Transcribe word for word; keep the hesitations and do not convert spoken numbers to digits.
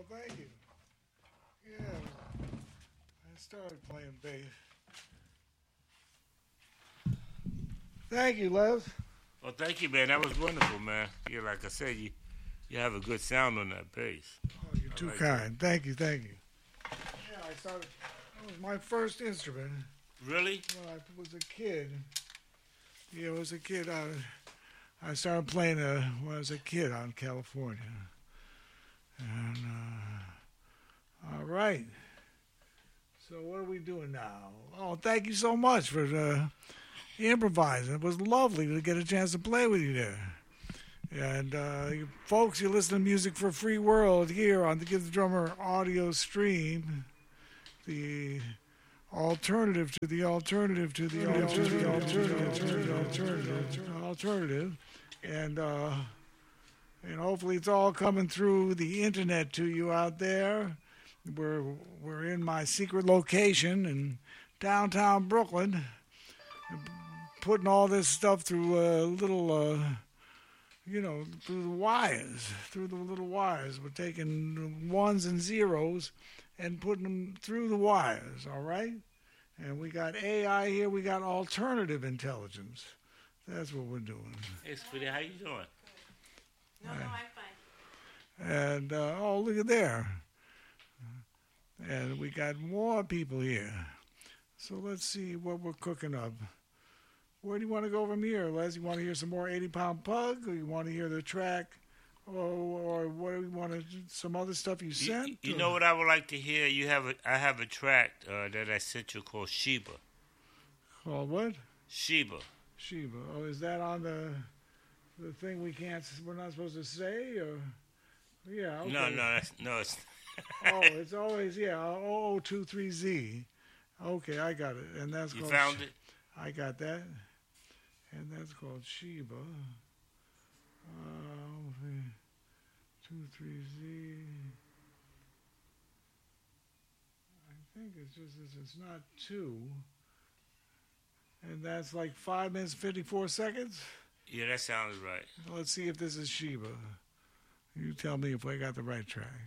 thank you. Yeah, I started playing bass. Thank you, Les. Well, thank you, man. That was wonderful, man. Yeah, like I said, you you have a good sound on that bass. Oh, you're I too like kind. Thank you, thank you. Yeah, I started. That was my first instrument that. Really? when I was a kid. Yeah, I was a kid. I, I started playing uh, when I was a kid out in California. And uh, all right. So what are we doing now? Oh, thank you so much for uh, improvising. It was lovely to get a chance to play with you there. And uh, you folks, you listen to Music for a Free World here on the Give the Drummer audio stream. The alternative to the alternative to the alternative, alternative, alternative, alternative, alternative. And, uh, and hopefully it's all coming through the internet to you out there. We're, we're in my secret location in downtown Brooklyn, putting all this stuff through a little... Uh, you know, through the wires, through the little wires. We're taking ones and zeros and putting them through the wires, all right? And we got A I here, we got alternative intelligence. That's what we're doing. Hey, sweetie, how you doing? No, no, I'm fine. And, uh, oh, look at there. And we got more people here. So let's see what we're cooking up. Where do you want to go from here, Les? You want to hear some more eighty pound Pug, or you want to hear the track, or, or what do you want to, some other stuff you sent? You, you know what I would like to hear? You have a, I have a track uh, that I sent you called Sheba. Called what? Sheba. Sheba. Oh, is that on the the thing we can't, we're not supposed to say, or? Yeah, okay. No, no, that's, no, it's... Oh, it's always, yeah, oh oh two three Z. Okay, I got it. And that's You called... found it? I got that. And that's called Sheba. Uh, two, three Z. I think it's just, it's, it's not two. And that's like five minutes, fifty-four seconds? Yeah, that sounds right. Let's see if this is Sheba. You tell me if I got the right track.